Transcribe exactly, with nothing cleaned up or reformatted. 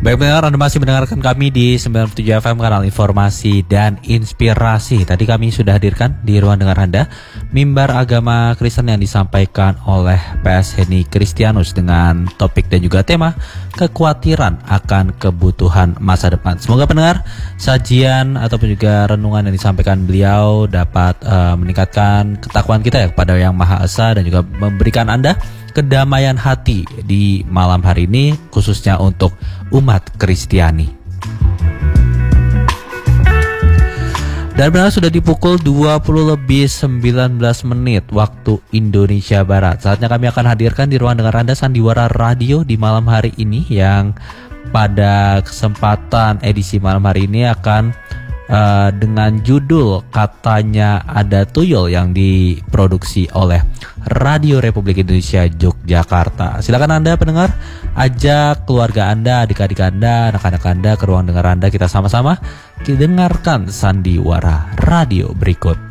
Baik pendengar, Anda masih mendengarkan kami di sembilan puluh tujuh F M, kanal informasi dan inspirasi. Tadi kami sudah hadirkan di ruang dengar Anda mimbar agama Kristen yang disampaikan oleh P S Heni Kristianus dengan topik dan juga tema kekhawatiran akan kebutuhan masa depan. Semoga pendengar sajian ataupun juga renungan yang disampaikan beliau dapat uh, meningkatkan ketakwaan kita ya kepada Yang Maha Esa dan juga memberikan Anda kedamaian hati di malam hari ini, khususnya untuk umat Kristiani. Dan benar sudah dipukul dua puluh lebih sembilan belas menit waktu Indonesia Barat. Saatnya kami akan hadirkan di ruang dengar Anda Sandiwara Radio di malam hari ini, yang pada kesempatan edisi malam hari ini akan uh, dengan judul Katanya Ada Tuyul yang diproduksi oleh Radio Republik Indonesia Yogyakarta. Silakan Anda pendengar, ajak keluarga Anda, adik-adik Anda, anak-anak Anda ke ruang dengar Anda. Kita sama-sama dengarkan Sandiwara Radio berikut.